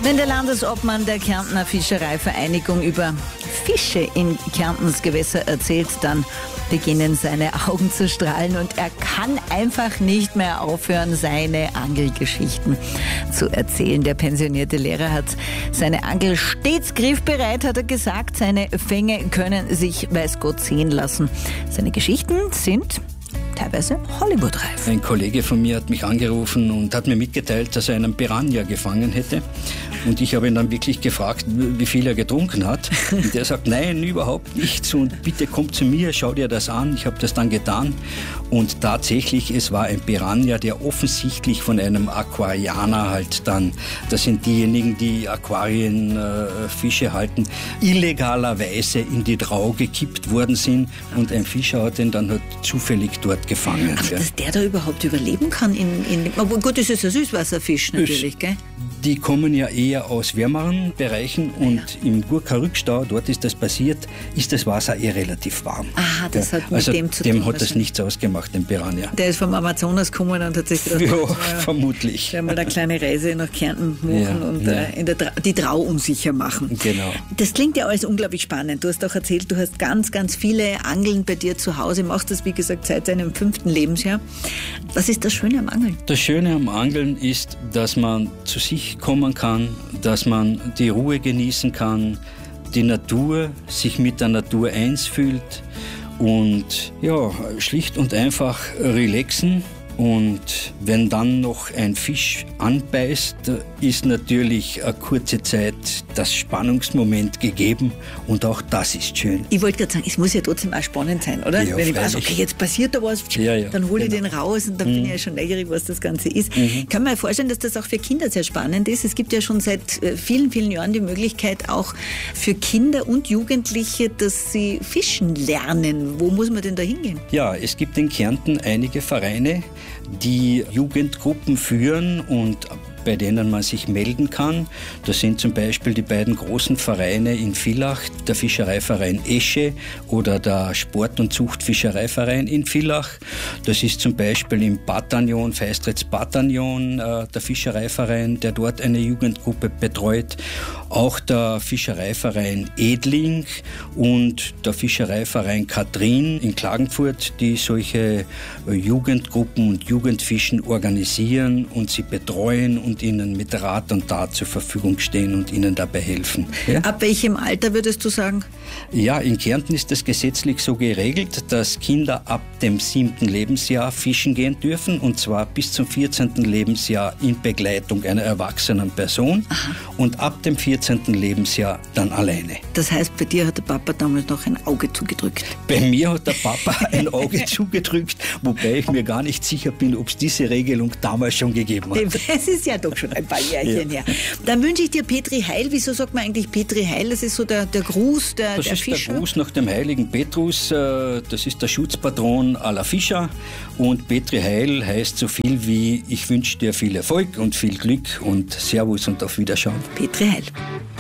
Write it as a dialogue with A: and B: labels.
A: Wenn der Landesobmann der Kärntner Fischereivereinigung über Fische in Kärntens Gewässer erzählt, dann beginnen seine Augen zu strahlen und er kann einfach nicht mehr aufhören, seine Angelgeschichten zu erzählen. Der pensionierte Lehrer hat seine Angel stets griffbereit, hat er gesagt. Seine Fänge können sich, weiß Gott, sehen lassen. Seine Geschichten sind teilweise Hollywood-reif.
B: Ein Kollege von mir hat mich angerufen und hat mir mitgeteilt, dass er einen Piranha gefangen hätte. Und ich habe ihn dann wirklich gefragt, wie viel er getrunken hat. Und er sagt, nein, überhaupt nichts. Und bitte komm zu mir, schau dir das an. Ich habe das dann getan. Und tatsächlich, es war ein Piranha, der offensichtlich von einem Aquarianer halt dann, das sind diejenigen, die Aquarien Fische halten, illegalerweise in die Drau gekippt worden sind. Und ein Fischer hat ihn dann halt zufällig dort gefangen.
A: Aber dass der da überhaupt überleben kann aber gut, das ist ein Süßwasserfisch natürlich, gell?
B: Die kommen ja eher aus wärmeren Bereichen und im Gurka-Rückstau, dort ist das passiert, ist das Wasser relativ warm.
A: Aha, das hat mit dem zu tun.
B: Dem hat das nichts ausgemacht, dem Piranha.
A: Der ist vom Amazonas gekommen und hat sich gedacht,
B: ja, vermutlich.
A: Mal eine kleine Reise nach Kärnten machen und die Drau unsicher machen.
B: Genau.
A: Das klingt ja alles unglaublich spannend. Du hast auch erzählt, du hast ganz, ganz viele Angeln bei dir zu Hause, machst das, wie gesagt, seit deinem 5. Lebensjahr. Was ist das Schöne am Angeln?
B: Das Schöne am Angeln ist, dass man zu sich kommen kann, dass man die Ruhe genießen kann, die Natur, sich mit der Natur eins fühlt und ja, schlicht und einfach relaxen. Und wenn dann noch ein Fisch anbeißt, ist natürlich eine kurze Zeit das Spannungsmoment gegeben und auch das ist schön.
A: Ich wollte gerade sagen, es muss ja trotzdem auch spannend sein, oder?
B: Ja,
A: wenn ich weiß, okay, jetzt passiert da was, dann hole ich den raus und dann bin ich ja schon neugierig, was das Ganze ist. Ich kann mir vorstellen, dass das auch für Kinder sehr spannend ist. Es gibt ja schon seit vielen, vielen Jahren die Möglichkeit auch für Kinder und Jugendliche, dass sie fischen lernen. Wo muss man denn da hingehen?
B: Ja, es gibt in Kärnten einige Vereine, die Jugendgruppen führen und bei denen man sich melden kann. Das sind zum Beispiel die beiden großen Vereine in Villach, der Fischereiverein Esche oder der Sport- und Zuchtfischereiverein in Villach. Das ist zum Beispiel im Bataillon, Feistritz Bataillon, der Fischereiverein, der dort eine Jugendgruppe betreut. Auch der Fischereiverein Edling und der Fischereiverein Katrin in Klagenfurt, die solche Jugendgruppen und Jugendfischen organisieren und sie betreuen und ihnen mit Rat und Tat zur Verfügung stehen und ihnen dabei helfen. Ja?
A: Ab welchem Alter würdest du sagen?
B: Ja, in Kärnten ist das gesetzlich so geregelt, dass Kinder ab dem 7. Lebensjahr fischen gehen dürfen und zwar bis zum 14. Lebensjahr in Begleitung einer erwachsenen Person. Aha. Und ab dem 14. Lebensjahr dann alleine.
A: Das heißt, bei dir hat der Papa damals noch ein Auge zugedrückt?
B: Bei mir hat der Papa ein Auge zugedrückt, wobei ich mir gar nicht sicher bin, ob es diese Regelung damals schon gegeben hat.
A: Es ist ja doch schon ein paar Jährchen her. Dann wünsche ich dir Petri Heil. Wieso sagt man eigentlich Petri Heil? Das ist so der Gruß der Fischer.
B: Das ist der Gruß nach dem heiligen Petrus. Das ist der Schutzpatron aller Fischer. Und Petri Heil heißt so viel wie: Ich wünsche dir viel Erfolg und viel Glück und Servus und auf Wiederschauen.
A: Petri Heil.